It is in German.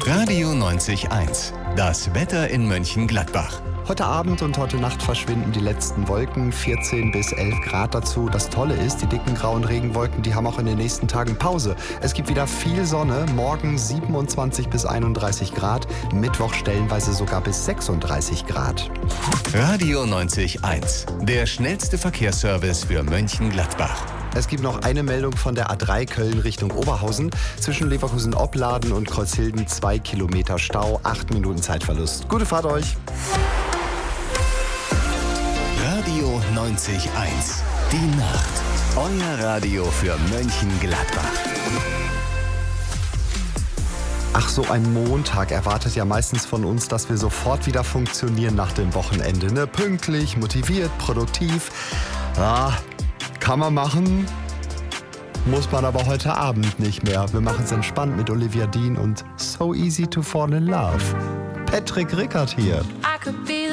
Radio 90.1. Das Wetter in Mönchengladbach. Heute Abend und heute Nacht verschwinden die letzten Wolken, 14 bis 11 Grad dazu. Das Tolle ist, die dicken grauen Regenwolken, die haben auch in den nächsten Tagen Pause. Es gibt wieder viel Sonne, morgen 27 bis 31 Grad, Mittwoch stellenweise sogar bis 36 Grad. Radio 90.1. Der schnellste Verkehrsservice für Mönchengladbach. Es gibt noch eine Meldung von der A3 Köln Richtung Oberhausen. Zwischen Leverkusen-Opladen und Kreuzhilden 2 Kilometer Stau, 8 Minuten Zeitverlust. Gute Fahrt euch! Radio 90.1. Die Nacht. Euer Radio für Mönchengladbach. Ach, so ein Montag erwartet ja meistens von uns, dass wir sofort wieder funktionieren nach dem Wochenende. Ne? Pünktlich, motiviert, produktiv. Ja, kann man machen, muss man aber heute Abend nicht mehr. Wir machen es entspannt mit Olivia Dean und So Easy to Fall in Love. Patrick Rickert hier.